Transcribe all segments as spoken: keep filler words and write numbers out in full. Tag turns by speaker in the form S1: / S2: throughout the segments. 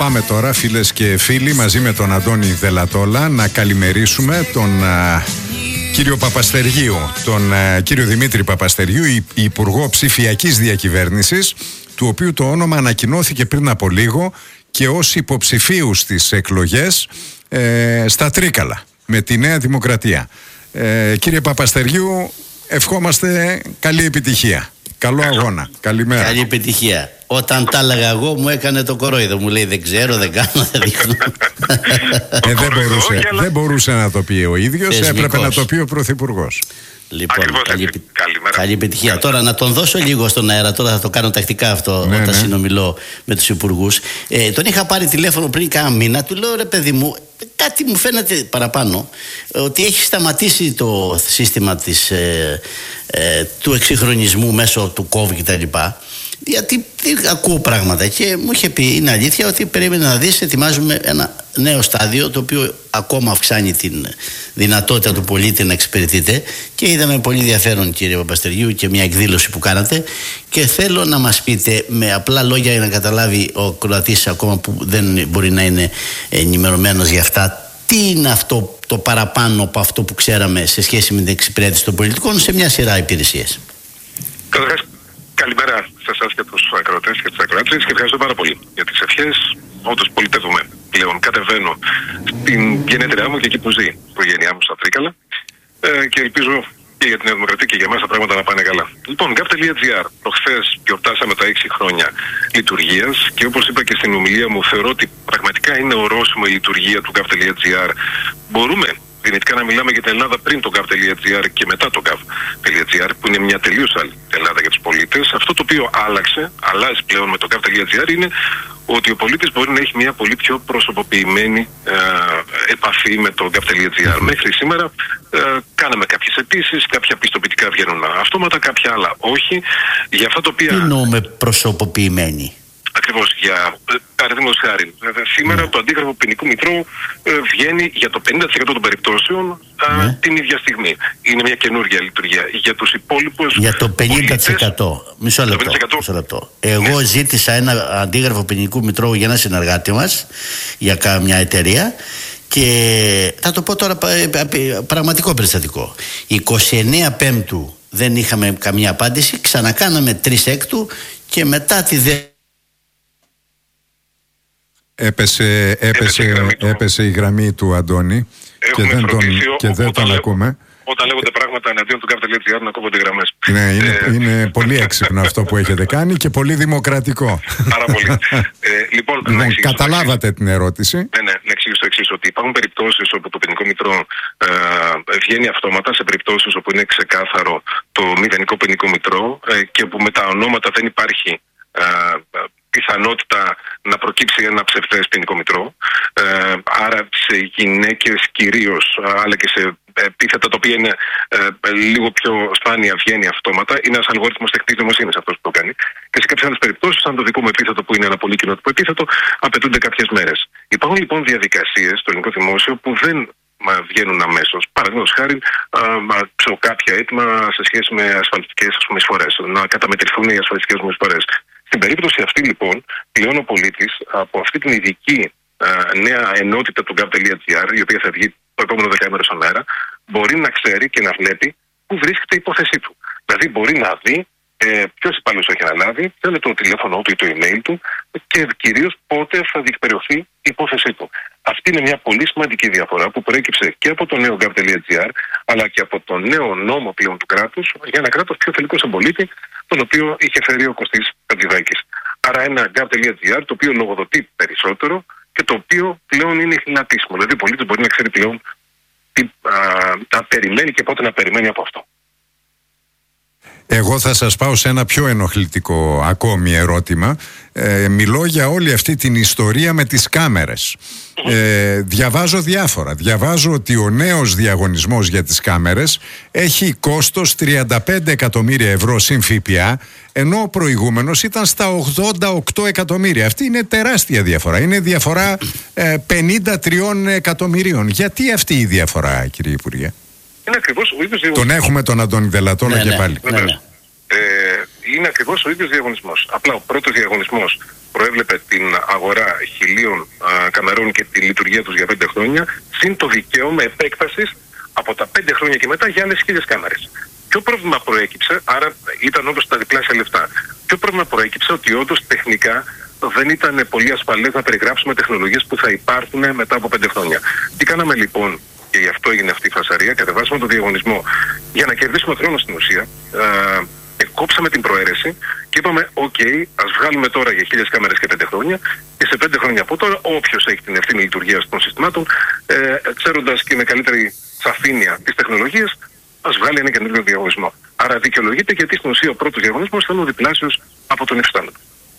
S1: Πάμε τώρα, φίλες και φίλοι, μαζί με τον Αντώνη Δελατόλα να καλημερίσουμε τον α, κύριο Παπαστεργίου, τον α, κύριο Δημήτρη Παπαστεργίου, υ, Υπουργό Ψηφιακής Διακυβέρνησης, του οποίου το όνομα ανακοινώθηκε πριν από λίγο και ως υποψηφίου στις εκλογές ε, στα Τρίκαλα με τη Νέα Δημοκρατία. Ε, κύριε Παπαστεργίου, ευχόμαστε καλή επιτυχία. Καλό αγώνα. Καλημέρα.
S2: Καλή επιτυχία. Όταν τα έλεγα εγώ, μου έκανε το κορόιδο. Μου λέει δεν ξέρω, δεν κάνω, δεν δείχνω.
S1: ε, δεν, μπορούσε, δεν μπορούσε να το πει ο ίδιος, έπρεπε να το πει ο Πρωθυπουργός.
S2: Λοιπόν, καλή, καλή επιτυχία. Τώρα να τον δώσω λίγο στον αέρα. Τώρα θα το κάνω τακτικά αυτό, ναι, όταν ναι. συνομιλώ με τους υπουργούς. Ε, τον είχα πάρει τηλέφωνο πριν κάνα μήνα. Του λέω, ρε παιδί μου, κάτι μου φαίνεται παραπάνω, ότι έχει σταματήσει το σύστημα της, ε, ε, του εξυγχρονισμού μέσω του COVID κτλ. Γιατί ακούω πράγματα και μου είχε πει, είναι αλήθεια, ότι περίμενε να δεις, ετοιμάζουμε ένα νέο στάδιο το οποίο ακόμα αυξάνει την δυνατότητα του πολίτη να εξυπηρετείται, και είδαμε πολύ ενδιαφέρον, κύριε Παπαστεργίου, και μια εκδήλωση που κάνατε, και θέλω να μας πείτε με απλά λόγια για να καταλάβει ο Κροατής ακόμα που δεν μπορεί να είναι ενημερωμένος για αυτά, τι είναι αυτό το παραπάνω από αυτό που ξέραμε σε σχέση με την εξυπηρέτηση των πολιτικών σε μια σειρά υπηρεσίες.
S3: Καταρχάς, καλημέρα σε εσάς και τους ακροατές και τις ακροάτριες, και ευχαριστώ πάρα πολύ για τις ευχές. Όντως πολιτεύομαι πλέον. Κατεβαίνω στην γενέτειρά μου και εκεί που ζει η οικογένειά μου στα Τρίκαλα, ε, και ελπίζω και για την Νέα Δημοκρατία και για εμάς τα πράγματα να πάνε καλά. Λοιπόν, gov.gr, προχθές γιορτάσαμε τα έξι χρόνια λειτουργίας, και όπως είπα και στην ομιλία μου, θεωρώ ότι πραγματικά είναι ορόσημο η λειτουργία του gov.gr. Μπορούμε δυνητικά να μιλάμε για την Ελλάδα πριν το gov.gr και μετά το gov.gr, που είναι μια τελείως άλλη Ελλάδα για τους πολίτες. Αυτό το οποίο άλλαξε, αλλάζει πλέον με το gov.gr, είναι ότι ο πολίτης μπορεί να έχει μια πολύ πιο προσωποποιημένη ε, επαφή με το gov.gr. Μέχρι σήμερα ε, κάναμε κάποιες αιτήσεις, κάποια πιστοποιητικά βγαίνουν αυτόματα, κάποια άλλα όχι. Για αυτά τα οποία...
S2: Τι εννοούμε προσωποποιημένη?
S3: Ακριβώς, για παραδείγματος χάρη. Σήμερα mm. το αντίγραφο ποινικού μητρώου ε, βγαίνει για το πενήντα τοις εκατό των περιπτώσεων α, mm. την ίδια στιγμή. Είναι μια καινούργια λειτουργία. Για τους υπόλοιπους.
S2: Για το πενήντα τοις εκατό.
S3: Πολίτες,
S2: Μισό λεπτό. πενήντα τοις εκατό. Μισό λεπτό. Εγώ ναι. ζήτησα ένα αντίγραφο ποινικού μητρώου για ένα συνεργάτη μας, για μια εταιρεία. Και θα το πω τώρα πραγματικό περιστατικό. είκοσι εννέα Πέμπτου δεν είχαμε καμία απάντηση. Ξανακάναμε τρεις Έκτου και μετά τη δε.
S1: Έπεσε, έπεσε, έπεσε, έπεσε η γραμμή του Αντώνη και δεν τον, και δεν τον ακούμε.
S3: Όταν λέγονται πράγματα εναντίον του gov.gr να κόβονται οι γραμμές.
S1: Ναι, είναι, ε, είναι πολύ έξυπνο αυτό που έχετε κάνει και πολύ δημοκρατικό.
S3: Πάρα πολύ. ε, λοιπόν,
S1: λοιπόν καταλάβατε την ερώτηση.
S3: Ναι, ναι, να εξηγήσω το εξής, ότι υπάρχουν περιπτώσεις όπου το ποινικό μητρό ε, βγαίνει αυτόματα, σε περιπτώσεις όπου είναι ξεκάθαρο το μηδενικό ποινικό μητρό, ε, και όπου με τα ονόματα δεν υπάρχει ε, πιθανότητα να προκύψει ένα ψευδές ποινικό μητρό. Ε, άρα σε γυναίκες κυρίως, αλλά και σε επίθετα τα οποία είναι ε, λίγο πιο σπάνια, βγαίνει αυτόματα. Είναι ένας αλγόριθμος τεχνητής νοημοσύνης αυτός που το κάνει. Και σε κάποιες άλλες περιπτώσεις, σαν το δικό μου επίθετο που είναι ένα πολύ κοινότυπο επίθετο, απαιτούνται κάποιες μέρες. Υπάρχουν λοιπόν διαδικασίες στο ελληνικό δημόσιο που δεν βγαίνουν αμέσως. Παραδείγματος χάρη, ξέρω κάποια έτοιμα σε σχέση με ασφαλιστικές εισφορές, να καταμετρηθούν οι ασφαλιστικές εισφορές. Στην περίπτωση αυτή λοιπόν, πλέον ο πολίτης από αυτή την ειδική α, νέα ενότητα του gov.gr, η οποία θα βγει το επόμενο δεκαήμερο στον αέρα, μπορεί να ξέρει και να βλέπει πού βρίσκεται η υπόθεσή του. Δηλαδή μπορεί να δει ε, ποιος υπάλληλος έχει αναλάβει, ποιο είναι το τηλέφωνο του ή το email του, και κυρίως πότε θα διεκπαιρεωθεί η υπόθεσή του. Αυτή είναι μια πολύ σημαντική διαφορά που προέκυψε και από το νέο gov.gr, αλλά και από το νέο νόμο πλέον του κράτους για ένα κράτος πιο φιλικό στον πολίτη, τον οποίο είχε φέρει ο Κωστής Χατζηδάκης. Άρα ένα gov.gr το οποίο λογοδοτεί περισσότερο και το οποίο πλέον είναι χνηλατήσιμο. Δηλαδή ο πολίτης μπορεί να ξέρει πλέον τι α, να περιμένει και πότε να περιμένει από αυτό.
S1: Εγώ θα σας πάω σε ένα πιο ενοχλητικό ακόμη ερώτημα. Ε, μιλώ για όλη αυτή την ιστορία με τις κάμερες. Ε, διαβάζω διάφορα. Διαβάζω ότι ο νέος διαγωνισμός για τις κάμερες έχει κόστος τριάντα πέντε εκατομμύρια ευρώ συν ΦΠΑ, ενώ ο προηγούμενος ήταν στα ογδόντα οκτώ εκατομμύρια. Αυτή είναι τεράστια διαφορά. Είναι διαφορά ε, πενήντα τρία εκατομμυρίων. Γιατί αυτή η διαφορά, κύριε Υπουργέ?
S3: Είναι ακριβώς ο ίδιος.
S1: Τον έχουμε τον Αντώνη Δελατόλα, ναι, και
S2: ναι,
S1: πάλι.
S2: Ναι, ναι.
S3: Ε, είναι ακριβώς ο ίδιος διαγωνισμός. Απλά ο πρώτος διαγωνισμός προέβλεπε την αγορά χιλίων α, καμερών και τη λειτουργία τους για πέντε χρόνια, συν το δικαίωμα επέκτασης από τα πέντε χρόνια και μετά για άλλες χίλιες κάμερες. Ποιο πρόβλημα προέκυψε, άρα ήταν όντως τα διπλάσια λεφτά. Ποιο πρόβλημα προέκυψε, ότι όντως τεχνικά δεν ήταν πολύ ασφαλές να περιγράψουμε τεχνολογίες που θα υπάρχουν μετά από πέντε χρόνια. Τι κάναμε λοιπόν, και γι' αυτό έγινε αυτή η φασαρία, κατεβάσαμε τον διαγωνισμό για να κερδίσουμε χρόνο στην ουσία. Α, κόψαμε την προαίρεση και είπαμε: οκ, okay, ας βγάλουμε τώρα για χίλιες κάμερες και πέντε χρόνια, και σε πέντε χρόνια από τώρα, όποιος έχει την ευθύνη λειτουργίας των συστημάτων, ε, ξέροντας και με καλύτερη σαφήνεια τις τεχνολογίες, ας βγάλει ένα καινούριο διαγωνισμό. Άρα δικαιολογείται, γιατί στην ουσία ο πρώτος διαγωνισμός ήταν ο διπλάσιος από τον υφιστάμενο.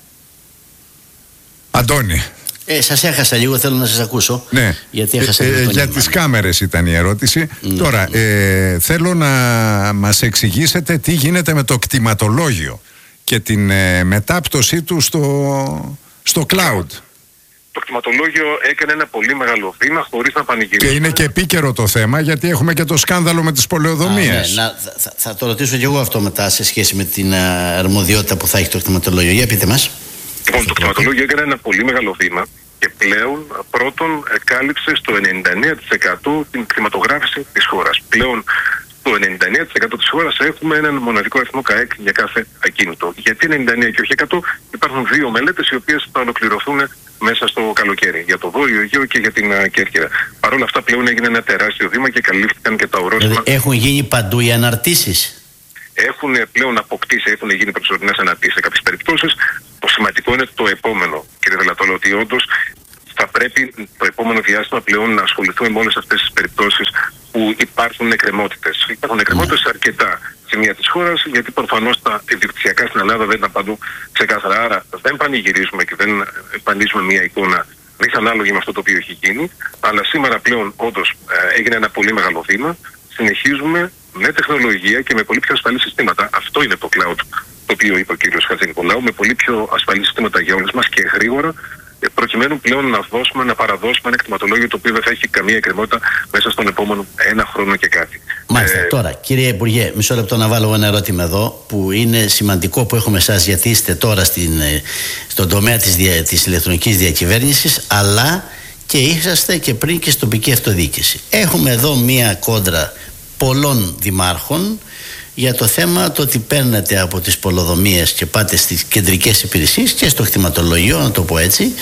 S1: Αντώνη.
S2: Ε, σας έχασα λίγο, θέλω να σας ακούσω.
S1: Ναι,
S2: γιατί έχασα
S1: ε, ε, για
S2: νήμα.
S1: τις κάμερες ήταν η ερώτηση.
S2: Ναι.
S1: Τώρα, ε, θέλω να μας εξηγήσετε τι γίνεται με το κτηματολόγιο και την ε, μετάπτωσή του στο, στο cloud.
S3: Το κτηματολόγιο έκανε ένα πολύ μεγάλο βήμα χωρίς να πανηγυρίσουμε.
S1: Και είναι και επίκαιρο το θέμα, γιατί έχουμε και το σκάνδαλο με τις πολεοδομίες.
S2: Α, ναι. να, θα, θα το ρωτήσω και εγώ αυτό μετά, σε σχέση με την α, αρμοδιότητα που θα έχει το κτηματολόγιο. Για πείτε μας.
S3: Λοιπόν, το κτηματολόγιο έκανε ένα πολύ μεγάλο βήμα και πλέον πρώτον κάλυψε στο ενενήντα εννέα τοις εκατό την κτηματογράφηση της χώρας. Πλέον στο ενενήντα εννέα τοις εκατό της χώρας έχουμε έναν μοναδικό αριθμό ΚΑΕΚ για κάθε ακίνητο. Γιατί ενενήντα εννέα και όχι εκατό? Υπάρχουν δύο μελέτες οι οποίες θα ολοκληρωθούν μέσα στο καλοκαίρι, για το Βόρειο Αιγαίο και για την uh, Κέρκυρα. Παρ' όλα αυτά πλέον έγινε ένα τεράστιο βήμα και καλύφθηκαν και τα ορόσημα.
S2: Δηλαδή, έχουν γίνει παντού οι αναρτήσεις.
S3: Έχουν πλέον αποκτήσει, έχουν γίνει προσωρινές αναρτήσεις σε κάποιες περιπτώσεις. Το σημαντικό είναι το επόμενο, κύριε Δελατόλα, ότι όντως θα πρέπει το επόμενο διάστημα πλέον να ασχοληθούμε με όλες αυτές τις περιπτώσεις που υπάρχουν εκκρεμότητες. Υπάρχουν εκκρεμότητες σε αρκετά σημεία της χώρας, γιατί προφανώς τα ιδιοκτησιακά στην Ελλάδα δεν ήταν παντού ξεκάθαρα. Άρα δεν πανηγυρίζουμε και δεν εμφανίζουμε μια εικόνα δυσανάλογη με αυτό το οποίο έχει γίνει. Αλλά σήμερα πλέον όντως έγινε ένα πολύ μεγάλο βήμα. Συνεχίζουμε με τεχνολογία και με πολύ πιο ασφαλή συστήματα. Αυτό είναι το cloud, το οποίο είπε ο κύριος Χατζηνικολάου, με πολύ πιο ασφαλή συστήματα για όλες μας και γρήγορα, προκειμένου πλέον να δώσουμε, να παραδώσουμε ένα κτηματολόγιο το οποίο δεν θα έχει καμία εκκρεμότητα μέσα στον επόμενο ένα χρόνο και κάτι.
S2: Μάλιστα.
S3: Ε,
S2: τώρα, κύριε Υπουργέ, μισό λεπτό να βάλω ένα ερώτημα εδώ, που είναι σημαντικό, που έχουμε εσάς, γιατί είστε τώρα στην, στον τομέα της, δια, της ηλεκτρονικής διακυβέρνησης, αλλά και είσαστε και πριν και στην τοπική αυτοδιοίκηση. Έχουμε εδώ μία κόντρα πολλών δημάρχων για το θέμα το ότι παίρνετε από τις πολεοδομίες και πάτε στις κεντρικές υπηρεσίες και στο κτηματολογείο, να το πω έτσι,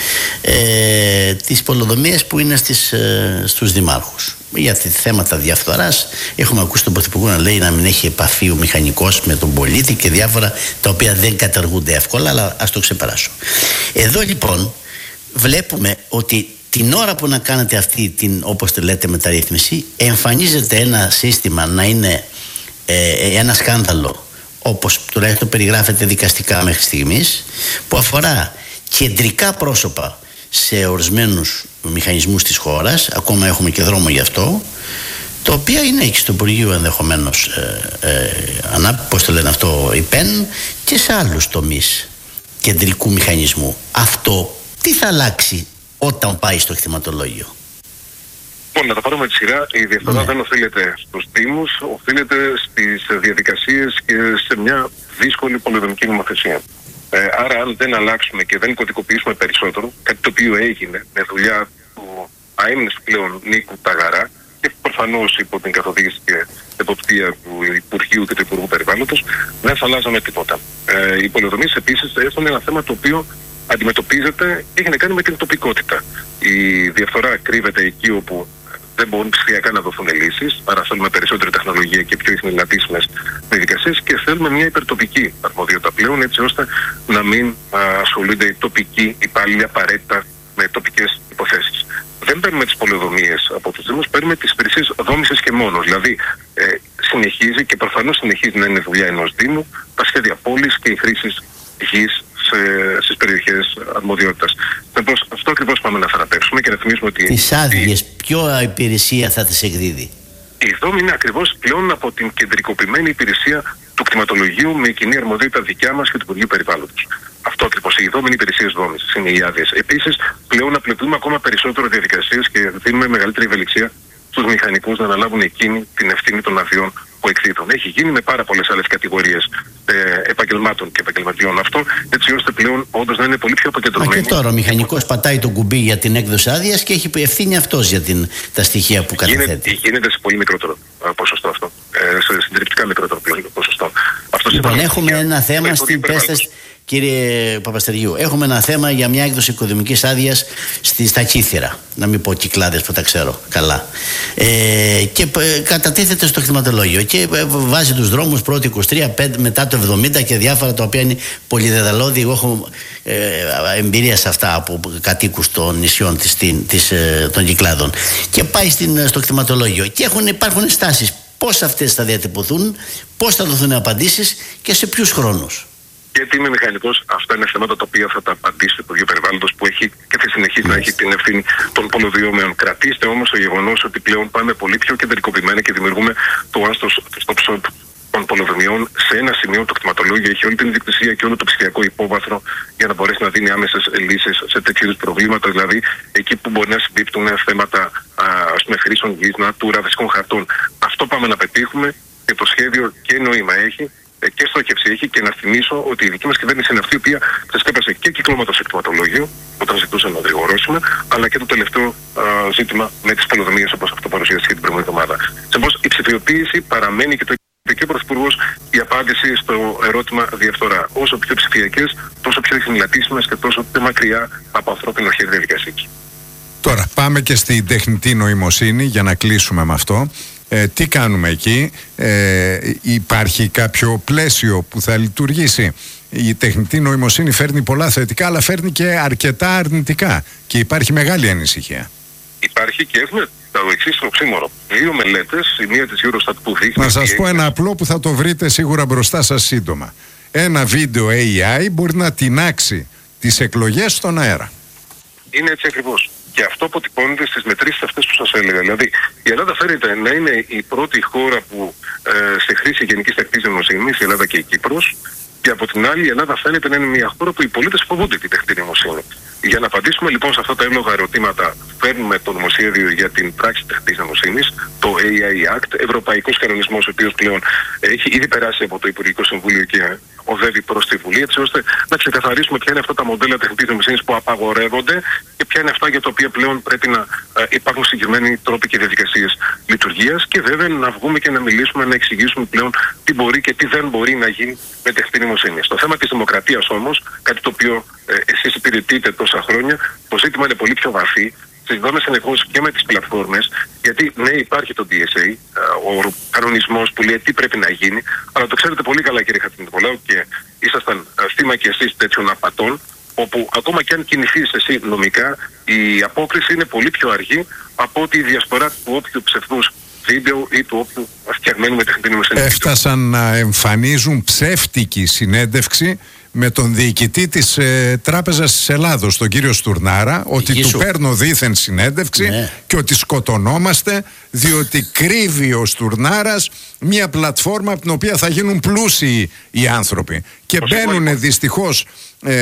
S2: ε, τις πολεοδομίες που είναι στις, ε, στους δημάρχους. Για θέματα διαφθοράς έχουμε ακούσει τον Πρωθυπουργό να λέει να μην έχει επαφή ο μηχανικός με τον πολίτη και διάφορα τα οποία δεν καταργούνται εύκολα, αλλά ας το ξεπεράσω. Εδώ λοιπόν βλέπουμε ότι την ώρα που να κάνετε αυτή την, όπως τη λέτε, μεταρρύθμιση, εμφανίζεται ένα σύστημα να είναι ε, ένα σκάνδαλο, όπως τουλάχιστον περιγράφεται δικαστικά μέχρι στιγμής, που αφορά κεντρικά πρόσωπα σε ορισμένους μηχανισμούς της χώρας, ακόμα έχουμε και δρόμο γι' αυτό, το οποίο είναι και στο Υπουργείο ενδεχομένως ε, ε, ανά, πώς το λένε αυτό, η ΠΕΝ, και σε άλλους τομείς κεντρικού μηχανισμού. Αυτό τι θα αλλάξει όταν πάει στο κτηματολόγιο?
S3: Λοιπόν, να τα πάρουμε τη σειρά. Η διαφθορά ναι. δεν οφείλεται στους Δήμους, οφείλεται στις διαδικασίες και σε μια δύσκολη πολεοδομική νομοθεσία. Ε, άρα, αν δεν αλλάξουμε και δεν κωδικοποιήσουμε περισσότερο, κάτι το οποίο έγινε με δουλειά του αείμνηστου πλέον Νίκου Ταγαρά και προφανώς υπό την καθοδήγηση και εποπτεία του Υπουργείου και του Υπουργού Περιβάλλοντος, δεν θα αλλάζαμε τίποτα. Ε, οι πολεοδομίες επίσης έχουν ένα θέμα το οποίο αντιμετωπίζεται και έχει να κάνει με την τοπικότητα. Η διαφθορά κρύβεται εκεί όπου δεν μπορούν ψηφιακά να δοθούν λύσεις, άρα θέλουμε περισσότερη τεχνολογία και πιο ειχνηλατήσιμες διαδικασίες και θέλουμε μια υπερτοπική αρμοδιότητα πλέον, έτσι ώστε να μην α, ασχολούνται οι τοπικοί υπάλληλοι απαραίτητα με τοπικές υποθέσεις. Δεν παίρνουμε τις πολεοδομίες από τους Δήμους, παίρνουμε τις υπηρεσίες δόμησης και μόνο. Δηλαδή, ε, συνεχίζει και προφανώς συνεχίζει να είναι δουλειά ενός Δήμου τα σχέδια πόλης και οι χρήσεις γης στις περιοχές αρμοδιότητας. Λοιπόν, αυτό ακριβώς πάμε να θεραπεύσουμε και να θυμίσουμε ότι...
S2: Τις άδειες, ποια υπηρεσία θα τις εκδίδει?
S3: Η δόμη είναι ακριβώς πλέον από την κεντρικοποιημένη υπηρεσία του κτηματολογίου με κοινή αρμοδιότητα δικιά μας και του Υπουργείου Περιβάλλοντος. Αυτό ακριβώς. Η δόμη είναι υπηρεσίες δόμης, είναι οι άδειες. Επίσης, πλέον απλοποιούμε ακόμα περισσότερο διαδικασίες και δίνουμε μεγαλύτερη ευελιξία στους μηχανικούς να αναλάβουν εκείνη την ευθύνη των αδειών που εκδίδουν. Έχει γίνει με πάρα πολλές άλλες κατηγορίες ε, επαγγελμάτων επαγγελμάτων και επαγγελματιών αυτό, έτσι ώστε πλέον όντως να είναι πολύ πιο αποκεντρωμένοι.
S2: Μα και τώρα ο μηχανικός πατάει τον κουμπί για την έκδοση άδειας και έχει ευθύνη αυτός για την, τα στοιχεία που καταθέτει.
S3: Γίνεται, γίνεται σε πολύ μικρότερο ποσοστό αυτό. Ε, σε συντριπτικά μικρότερο ποσοστό. Αυτό
S2: λοιπόν, έχουμε ένα θέμα στην πέσταση. Κύριε Παπαστεριού, έχουμε ένα θέμα για μια έκδοση οικοδομικής άδειας στα Κύθυρα. Να μην πω Κυκλάδες που τα ξέρω καλά. Ε, και ε, κατατίθεται στο κτηματολόγιο και ε, βάζει τους δρόμους πρώτη είκοσι τρία, πέντε, μετά το εβδομήντα και διάφορα τα οποία είναι πολυδεδαλώδη. Εγώ έχω ε, εμπειρία σε αυτά από κατοίκους των νησιών της, της, ε, των Κυκλάδων. Και πάει στην, στο κτηματολόγιο και έχουν, υπάρχουν στάσεις. Πώς αυτές θα διατυπωθούν, πώς θα δοθούν απαντήσεις και σε ποιους χρόνους.
S3: Γιατί είμαι μηχανικός, αυτά είναι θέματα τα οποία θα τα απαντήσει το Υπουργείο Περιβάλλοντος που έχει και θα συνεχίσει να έχει την ευθύνη των πολυδιώμεων. Κρατήστε όμως το γεγονός ότι πλέον πάμε πολύ πιο κεντρικοποιημένα και δημιουργούμε το one-stop shop των πολυδιωμιών σε ένα σημείο. Το κτηματολόγιο έχει όλη την ιδιοκτησία και όλο το ψηφιακό υπόβαθρο για να μπορέσει να δίνει άμεσες λύσεις σε τέτοιου είδους προβλήματα. Δηλαδή εκεί που μπορεί να συμπίπτουν θέματα ας πούμε χρήσεων γης, natura, δασικών χαρτών. Αυτό πάμε να πετύχουμε και το σχέδιο και νόημα έχει και στόχευση έχει. Και να θυμίσω ότι η δική μας κυβέρνηση είναι αυτή η οποία ξεσκέπασε και κυκλώματο σε κτηματολόγιο όταν ζητούσαν να γρηγορώσουμε, αλλά και το τελευταίο α, ζήτημα με τις πολυδομίες όπως αυτό παρουσιάστηκε την προηγούμενη εβδομάδα. Συνεπώς η ψηφιοποίηση παραμένει και το είπε και ο Πρωθυπουργός η απάντηση στο ερώτημα διαφθορά. Όσο πιο ψηφιακές, τόσο πιο ειχνηλατήσιμες και τόσο πιο μακριά από ανθρώπινο χέρι διαδικασίες.
S1: Τώρα πάμε και στην τεχνητή νοημοσύνη για να κλείσουμε με αυτό. Ε, τι κάνουμε εκεί, ε, υπάρχει κάποιο πλαίσιο που θα λειτουργήσει? Η τεχνητή νοημοσύνη φέρνει πολλά θετικά, αλλά φέρνει και αρκετά αρνητικά και υπάρχει μεγάλη ανησυχία.
S3: Υπάρχει και έχουμε το εξής οξύμορο. Δύο μελέτες, η μία της Eurostat που δείχνει...
S1: Να σας πω ένα απλό που θα το βρείτε σίγουρα μπροστά σας σύντομα. Ένα βίντεο έι άι μπορεί να τινάξει τις εκλογές στον αέρα.
S3: Είναι έτσι ακριβώς. Και αυτό αποτυπώνεται στις μετρήσεις αυτές που σας έλεγα. Δηλαδή, η Ελλάδα φαίνεται να είναι η πρώτη χώρα που ε, σε χρήση γενικής τεχνητής νοημοσύνης, η Ελλάδα και η Κύπρος, και από την άλλη η Ελλάδα φαίνεται να είναι μια χώρα που οι πολίτες φοβούνται την τεχνητή νοημοσύνη. Για να απαντήσουμε λοιπόν σε αυτά τα εύλογα ερωτήματα, φέρνουμε το νομοσχέδιο για την πράξη τεχνητής νοημοσύνης, το έι άι Act, ευρωπαϊκός κανονισμός, ο οποίος πλέον έχει ήδη περάσει από το Υπουργικό Συμβούλιο και οδεύει προς τη Βουλή, έτσι ώστε να ξεκαθαρίσουμε ποια είναι αυτά τα μοντέλα τεχνητής νοημοσύνης που απαγορεύονται και ποια είναι αυτά για τα οποία πλέον πρέπει να ε, υπάρχουν συγκεκριμένοι τρόποι και διαδικασίες λειτουργίας, και βέβαια να βγούμε και να μιλήσουμε, να εξηγήσουμε πλέον τι μπορεί και τι δεν μπορεί να γίνει με τεχνητή νοημοσύνη. Στο θέμα της δημοκρατίας όμως, κάτι το οποίο ε, εσείς υπηρετείτε τόσα χρόνια, το ζήτημα είναι πολύ πιο βαθύ. Συζητάμε συνεχώς και με τις πλατφόρμες, γιατί ναι, υπάρχει το ντι ες έι, ο κανονισμός που λέει τι πρέπει να γίνει, αλλά το ξέρετε πολύ καλά, κύριε Χατζηνικολάου, και ήσασταν θύμα και εσείς τέτοιων απατών, όπου ακόμα και αν κινηθείς εσύ νομικά, η απόκριση είναι πολύ πιο αργή από ότι η διασπορά του όποιου ψευδούς βίντεο ή του όποιου φτιαγμένου με τεχνητή νοημοσύνη.
S1: Έφτασαν να εμφανίζουν ψεύτικη συνέντευξη με τον διοικητή της ε, Τράπεζας της Ελλάδος, τον κύριο Στουρνάρα, ότι
S2: Γίσου.
S1: του παίρνω δήθεν συνέντευξη, ναι, και ότι σκοτωνόμαστε διότι κρύβει ο Στουρνάρας μια πλατφόρμα από την οποία θα γίνουν πλούσιοι οι άνθρωποι. Και μπαίνουν δυστυχώς ε,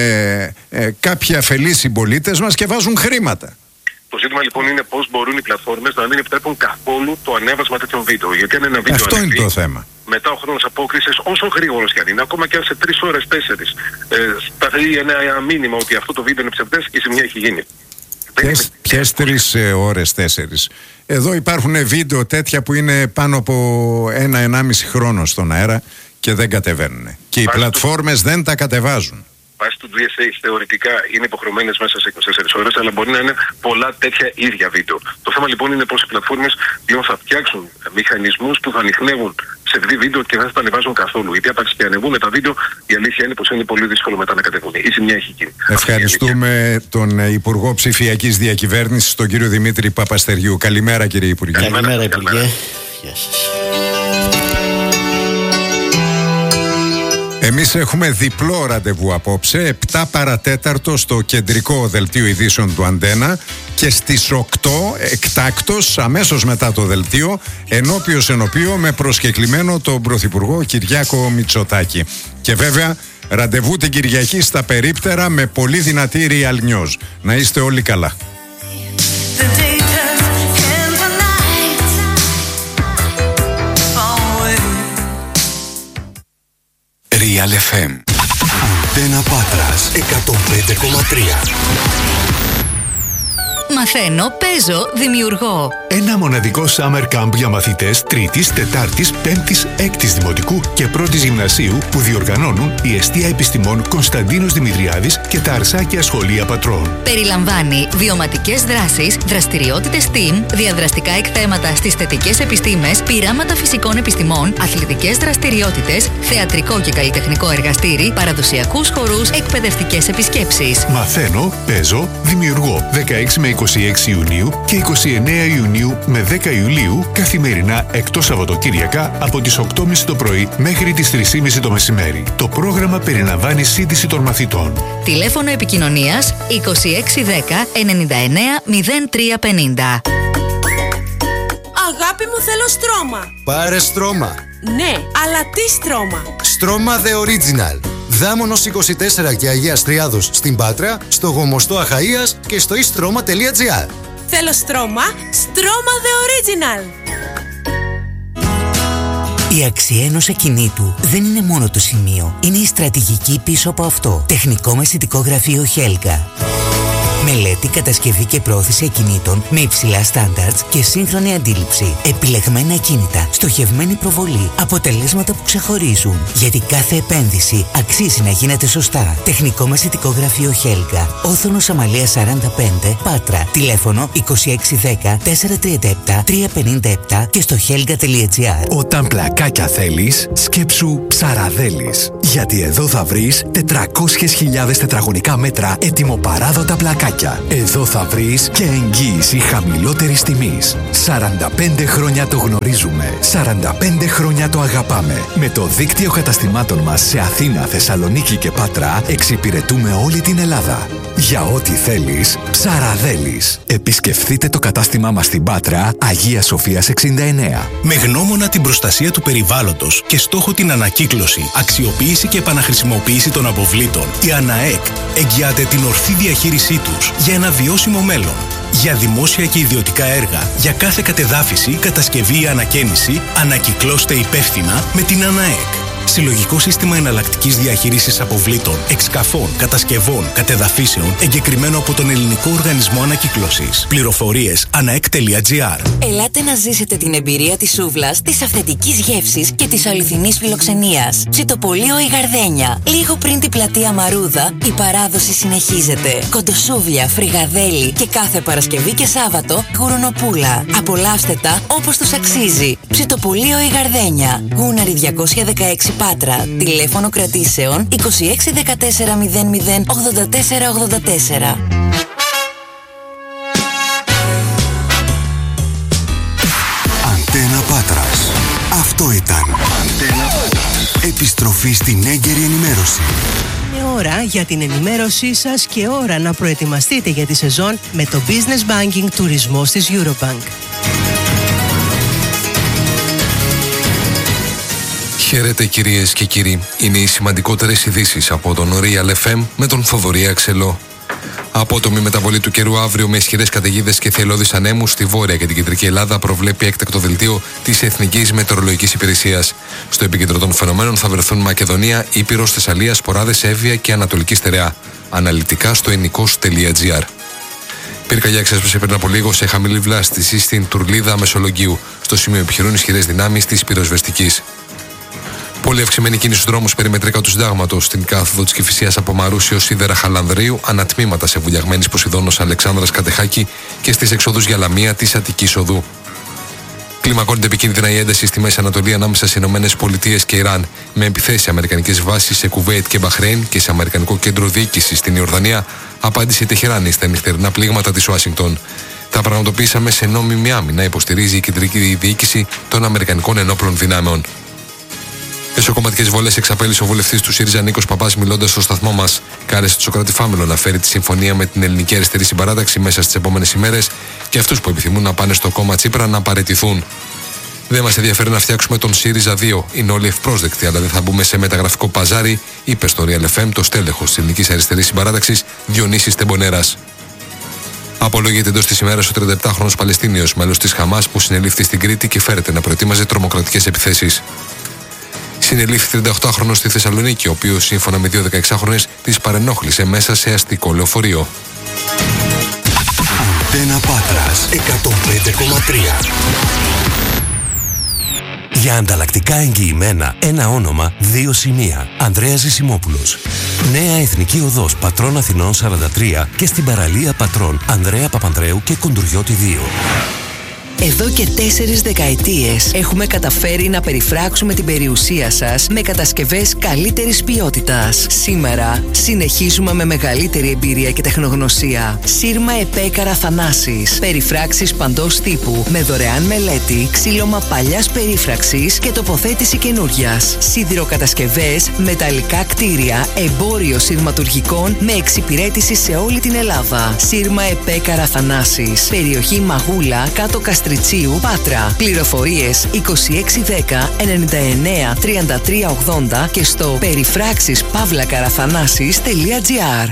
S1: ε, κάποιοι αφελείς συμπολίτες μας και βάζουν χρήματα.
S3: Το ζήτημα λοιπόν είναι πώς μπορούν οι πλατφόρμες να μην επιτρέπουν καθόλου το ανέβασμα τέτοιων βίντεο. Γιατί αν ένα βίντεο
S1: αυτό
S3: ανεβεί,
S1: είναι το θέμα.
S3: Μετά ο χρόνος απόκρισης, όσο γρήγορος κι αν είναι, ακόμα και αν σε τρεις ώρες, τέσσερις, ε, σταθεί ένα μήνυμα ότι αυτό το βίντεο είναι ψευδές, η ζημιά έχει γίνει.
S1: Ποιες, ποιες τρεις ε, ώρες, τέσσερις? Εδώ υπάρχουν βίντεο τέτοια που είναι πάνω από ένα, ενάμιση χρόνο στον αέρα και δεν κατεβαίνουν. Και οι πλατφόρμες δεν τα κατεβάζουν.
S3: Βάσει του ντι ες έι θεωρητικά είναι υποχρεωμένες μέσα σε είκοσι τέσσερις ώρες, αλλά μπορεί να είναι πολλά τέτοια ίδια βίντεο. Το θέμα λοιπόν είναι πώς οι πλατφόρμες πλέον θα φτιάξουν μηχανισμούς που θα ανιχνεύουν ψευδή βίντεο και δεν θα τα ανεβάζουν καθόλου. Γιατί άπαξ και ανεβούν τα βίντεο, η αλήθεια είναι πως είναι πολύ δύσκολο μετά να κατεβούν. Η ζημιά έχει γίνει.
S1: Ευχαριστούμε τον Υπουργό Ψηφιακής Διακυβέρνησης, τον κύριο Δημήτρη Παπαστεριού. Καλημέρα, κύριε Υπουργέ.
S2: Καλημέρα, Υπουργέ. Γεια σας.
S1: Εμείς έχουμε διπλό ραντεβού απόψε, επτά παρατέταρτο στο κεντρικό δελτίο ειδήσεων του Αντένα και στις οκτώ εκτάκτος, αμέσως μετά το δελτίο, ενώπιος ενωπίο με προσκεκλημένο τον Πρωθυπουργό Κυριάκο Μητσοτάκη. Και βέβαια ραντεβού την Κυριακή στα περίπτερα με πολύ δυνατή Real News. Να είστε όλοι καλά.
S4: Real εφ εμ Αντένα Πάτρας εκατόν πέντε κόμμα τρία.
S5: Μαθαίνω, παίζω, δημιουργώ.
S6: Ένα μοναδικό summer camp για μαθητές τρίτης, τετάρτης, πέμπτης, έκτης δημοτικού και πρώτης γυμνασίου που διοργανώνουν η Εστία Επιστημών Κωνσταντίνος Δημητριάδης και τα Αρσάκια Σχολεία Πατρών.
S5: Περιλαμβάνει βιωματικές δράσεις, δραστηριότητες STEAM, διαδραστικά εκθέματα στις θετικές επιστήμες, πειράματα φυσικών επιστημών, αθλητικές δραστηριότητες, θεατρικό και καλλιτεχνικό εργαστήρι, παραδοσιακούς χορούς, εκπαιδευτικές επισκέψεις.
S6: Μαθαίνω, παίζω, δημιουργώ. δεκαέξι με είκοσι έξι Ιουνίου και είκοσι εννέα Ιουνίου με δέκα Ιουλίου, καθημερινά εκτός Σαββατοκύριακα από τις οκτώ και μισή το πρωί μέχρι τις τρεις και μισή το μεσημέρι. Το πρόγραμμα περιλαμβάνει σύντηση των μαθητών.
S5: Τηλέφωνο επικοινωνίας είκοσι έξι δέκα ενενήντα εννέα μηδέν τρία πενήντα.
S7: Αγάπη μου, θέλω στρώμα.
S8: Πάρε στρώμα.
S7: Ναι, αλλά τι στρώμα?
S8: Στρώμα The Original. Δάμονος είκοσι τέσσερα και Αγίας Τριάδος στην Πάτρα, στο Γομοστό Αχαΐας και στο e-stroma τελεία gr.
S7: Θέλω στρώμα, στρώμα The Original.
S9: Η αξία ενός ακινήτου δεν είναι μόνο το σημείο, είναι η στρατηγική πίσω από αυτό. Τεχνικό μεσητικό γραφείο Helga. Μελέτη, κατασκευή και πρόθεση ακινήτων με υψηλά στάνταρτς και σύγχρονη αντίληψη. Επιλεγμένα ακίνητα, στοχευμένη προβολή, αποτελέσματα που ξεχωρίζουν. Γιατί κάθε επένδυση αξίζει να γίνεται σωστά. Τεχνικό μεσητικό γραφείο Helga. Όθωνος Αμαλίας σαράντα πέντε, Πάτρα. Τηλέφωνο είκοσι έξι δέκα τετρακόσια τριάντα επτά τριακόσια πενήντα επτά και στο helga τελεία gr.
S6: Όταν πλακάκια θέλεις, σκέψου Ψαραδέλης. Γιατί εδώ θα βρεις τετρακόσιες χιλιάδες τετραγωνικά μέτρα ετοιμοπαράδοτα πλακάκια. Εδώ θα βρεις και εγγύηση χαμηλότερης τιμής. σαράντα πέντε χρόνια το γνωρίζουμε. σαράντα πέντε χρόνια το αγαπάμε. Με το δίκτυο καταστημάτων μας σε Αθήνα, Θεσσαλονίκη και Πάτρα εξυπηρετούμε όλη την Ελλάδα. Για ό,τι θέλεις, Ψαραδέλης. Επισκεφθείτε το κατάστημά μας στην Πάτρα, Αγία Σοφίας εξήντα εννέα.
S10: Με γνώμονα την προστασία του περιβάλλοντος και στόχο την ανακύκλωση, αξιοποίηση και επαναχρησιμοποίηση των αποβλήτων, η ΑΝΑΕΚ εγγυάται την ορθή διαχείρισή τους για ένα βιώσιμο μέλλον. Για δημόσια και ιδιωτικά έργα, για κάθε κατεδάφιση, κατασκευή ή ανακαίνιση, ανακυκλώστε υπεύθυνα με την ΑΝΑΕΚ. Συλλογικό σύστημα εναλλακτικής διαχείρισης αποβλήτων, εξκαφών, κατασκευών, κατεδαφίσεων, εγκεκριμένο από τον Ελληνικό Οργανισμό Ανακύκλωσης. Πληροφορίες αναεκ τελεία gr.
S11: Ελάτε να ζήσετε την εμπειρία της σούβλας, της αυθεντικής γεύσης και της αληθινής φιλοξενίας. Ψητοπολείο η Γαρδένια. Λίγο πριν την πλατεία Μαρούδα, η παράδοση συνεχίζεται. Κοντοσούβλια, φρυγαδέλι και κάθε Παρασκευή και Σάββατο γουρνοπούλα. Απολαύστε τα όπως τους αξίζει. Ψητοπολείο η Γαρδένια. Γούναρη διακόσια δεκαέξι Πάτρα. Τηλέφωνο κρατήσεων είκοσι έξι δεκατέσσερα μηδέν μηδέν ογδόντα τέσσερα ογδόντα τέσσερα.
S4: Αντένα Πάτρας. Αυτό ήταν. Αντένα Πάτρας. Επιστροφή στην έγκαιρη ενημέρωση.
S12: Είναι ώρα για την ενημέρωσή σας και ώρα να προετοιμαστείτε για τη σεζόν με το Business Banking τουρισμός της Eurobank.
S13: Χαίρετε κυρίες και κύριοι, είναι οι σημαντικότερες ειδήσεις από τον Real εφ εμ με τον Θοδωρή Αξελό. Απότομη μεταβολή του καιρού αύριο με ισχυρές καταιγίδες και θελώδεις ανέμους στη Βόρεια και την Κεντρική Ελλάδα προβλέπει έκτακτο δελτίο της Εθνικής Μετεωρολογικής Υπηρεσίας. Στο επίκεντρο των φαινομένων θα βρεθούν Μακεδονία, Ήπειρος, Θεσσαλία, Σποράδες, Εύβοια και Ανατολική Στερεά. Αναλυτικά στο ενικός τελεία gr. Πυρκαγιά ξέσπασε πριν από λίγο σε χαμηλή βλάστηση στην Τουρλίδα Μεσολογγίου. Στο σημείο επιχειρούν ισχυρές δυνάμεις της πυροσβεστικής. Πολύ αυξημένη κίνηση στους δρόμους περιμετρικά του Συντάγματος, στην κάθοδο της Κηφισίας από Μαρούσιο Σίδερα Χαλανδρίου, ανατμήματα σε Βουλιαγμένης Ποσειδώνος Αλεξάνδρας Κατεχάκη και στις εξοδούς για Λαμία της Αττικής Οδού. Κλιμακώνεται επικίνδυνα η ένταση στη Μέση Ανατολή ανάμεσα στις ΗΠΑ και Ιράν, με επιθέσεις αμερικανικές βάσεις σε Κουβέιτ και Μπαχρέιν και σε αμερικανικό κέντρο διοίκησης στην Ιορδανία, απάντησε η Τεχεράνη στα νυχτερινά πλήγματα της Ουάσιγκτον. Τα πραγματοποίησαμε σε νόμιμη άμυνα, υποστηρίζει η κεντρική διοίκηση των Αμερικανικών Ενόπλων Δυνάμεων. Εσωκομματικές βολές εξαπέλυσε ο βουλευτής του ΣΥΡΙΖΑ Νίκος Παπάς, μιλώντας στο σταθμό μας. Κάλεσε τον Σωκράτη Φάμελο να φέρει τη συμφωνία με την Ελληνική Αριστερή Συμπαράταξη μέσα στις επόμενες ημέρες και αυτούς που επιθυμούν να πάνε στο κόμμα Τσίπρα να παραιτηθούν. Δεν μας ενδιαφέρει να φτιάξουμε τον ΣΥΡΙΖΑ δύο. Είναι όλοι ευπρόσδεκτοι, αλλά δεν θα μπούμε σε μεταγραφικό παζάρι, είπε στο Real εφ εμ το στέλεχος της Ελληνικής Αριστερής Συμπαράταξης Διονύσης Τεμπονέρας. Απολογείται εντός της ημέρας ο τριανταεπτάχρονος Παλαιστίνιος, μέλος της Χαμάς, που συνελήφθη στην Κρήτη και φέρεται να προετοίμαζε τρομοκρατικές επιθέσεις. Συνελήφθη τρινταοκτάχρονος στη Θεσσαλονίκη, ο οποίος σύμφωνα με δύο δεκαεξάχρονες τις παρενόχλησε μέσα σε αστικό λεωφορείο.
S4: Αντένα Πάτρας εκατόν πέντε κόμμα τρία. Για ανταλλακτικά εγγυημένα, ένα όνομα, δύο σημεία. Ανδρέας Ζησιμόπουλος. Νέα Εθνική Οδός Πατρών Αθηνών σαράντα τρία και στην παραλία Πατρών Ανδρέα Παπανδρέου και Κοντουριώτη δύο.
S14: Εδώ και τέσσερις δεκαετίες έχουμε καταφέρει να περιφράξουμε την περιουσία σας με κατασκευές καλύτερης ποιότητας. Σήμερα συνεχίζουμε με μεγαλύτερη εμπειρία και τεχνογνωσία. Σύρμα Επέκαρα Θανάσης. Περιφράξεις παντός τύπου με δωρεάν μελέτη, ξύλωμα παλιάς περίφραξης και τοποθέτηση καινούριας. Σιδηροκατασκευές, μεταλλικά κτίρια, εμπόριο σειρματουργικών με εξυπηρέτηση σε όλη την Ελλάδα. Σύρμα Επέκαρα Θανάσης. Περιοχή Μαγούλα, κάτω Καστριτσίου, Πάτρα. Πληροφορίες είκοσι έξι δέκα ενενήντα εννέα τριάντα τρία ογδόντα και στο περιφράξεις παύλα καραθανάσης τελεία τζι άρ.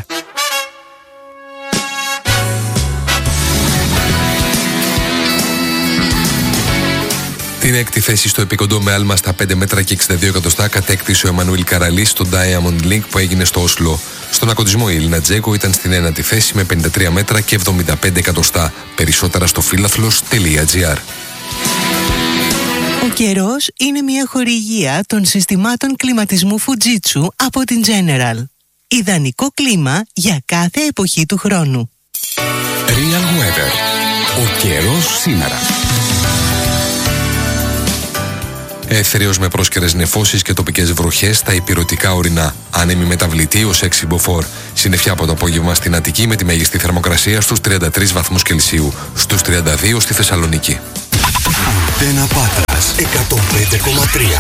S13: Την έκτη θέση στο επικοντό με άλμα στα πέντε μέτρα και εξήντα δύο εκατοστά κατέκτησε ο Εμμανουήλ Καραλής στο Diamond Link που έγινε στο Όσλο. Στον ακοντισμό η Ελίνα Τζέκο ήταν στην ένατη θέση με πενήντα τρία μέτρα και εβδομήντα πέντε εκατοστά. Περισσότερα στο φύλαθλος τελεία τζι άρ.
S12: Ο καιρός είναι μια χορηγία των συστημάτων κλιματισμού Fujitsu από την General. Ιδανικό κλίμα για κάθε εποχή του χρόνου.
S15: Real Weather. Ο καιρός σήμερα.
S13: Έθριος με πρόσκαιρες νεφώσεις και τοπικές βροχές στα ηπειρωτικά ορεινά. Άνεμη μεταβλητή ως έξι μποφόρ. Συννεφιά από το απόγευμα στην Αττική με τη μέγιστη θερμοκρασία στους τριάντα τρεις βαθμούς Κελσίου. Στους τριάντα δύο στη Θεσσαλονίκη.
S4: Αντένα Πάτρας εκατόν πέντε κόμμα τρία.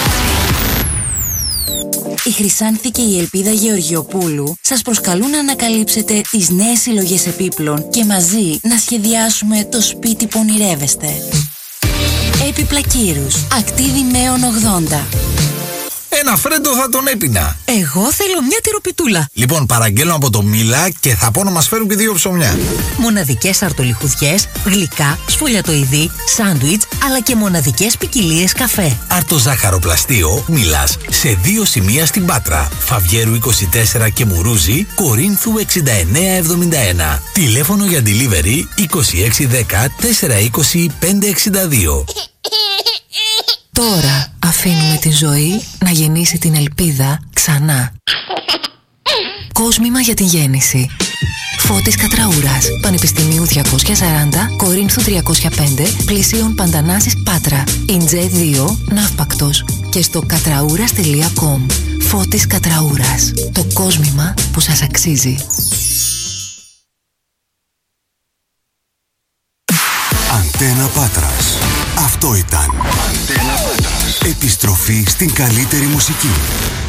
S11: Η Χρυσάνθη και η Ελπίδα Γεωργιοπούλου σας προσκαλούν να ανακαλύψετε τις νέες συλλογές επίπλων και μαζί να σχεδιάσουμε το σπίτι που ονειρεύεστε. Έπιπλα Κύρους, Ακτίδη Μέων ογδόντα.
S16: Ένα φρέντο θα τον έπινα.
S17: Εγώ θέλω μια τυροπιτούλα.
S16: Λοιπόν, παραγγέλνω από το Μίλα και θα πω να μας φέρουν και δύο ψωμιά.
S17: Μοναδικές αρτολιχουδιές, γλυκά, σφολιατοειδή, σάντουιτς, αλλά και μοναδικές ποικιλίες καφέ.
S16: Αρτοζάχαροπλαστείο Μίλας σε δύο σημεία στην Πάτρα. Φαβιέρου είκοσι τέσσερα και Μουρούζη, Κορίνθου εξήντα εννέα εβδομήντα ένα. Τηλέφωνο για delivery είκοσι έξι δέκα τετρακόσια είκοσι πεντακόσια εξήντα δύο.
S17: Τώρα αφήνουμε τη ζωή να γεννήσει την ελπίδα ξανά. Κόσμημα για την γέννηση. Φώτης Κατραούρας, Πανεπιστημίου διακόσια σαράντα, Κορίνθου τριακόσια πέντε, Πλησίων Παντανάσης Πάτρα. Ιντζέ δύο, Ναύπακτος. Και στο κατραούρας τελεία κομ. Φώτης Κατραούρας. Το κόσμημα που σας αξίζει.
S4: Αντένα Πάτρας. Αυτό ήταν. Αντένα Πάτρας. Επιστροφή στην καλύτερη μουσική.